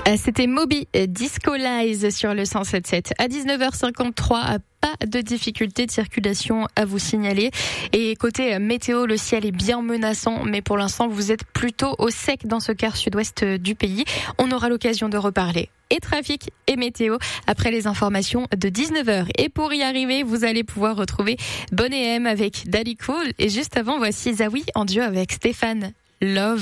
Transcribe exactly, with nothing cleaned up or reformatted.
C'était Moby Disco Lies sur le cent sept sept. À dix-neuf heures cinquante-trois, pas de difficulté de circulation à vous signaler. Et côté météo, le ciel est bien menaçant, mais pour l'instant, vous êtes plutôt au sec dans ce quart sud-ouest du pays. On aura l'occasion de reparler et trafic et météo après les informations de dix-neuf heures. Et pour y arriver, vous allez pouvoir retrouver Bonnet M avec Daddy Cool. Et juste avant, voici Zawi en duo avec Stéphane. Love.